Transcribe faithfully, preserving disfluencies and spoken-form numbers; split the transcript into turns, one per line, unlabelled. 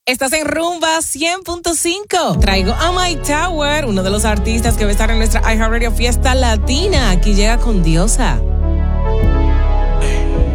Estás en Rumba cien punto cinco. Traigo a Mike Tower, uno de los artistas que va a estar en nuestra iHeartRadio Fiesta Latina. Aquí llega con Diosa.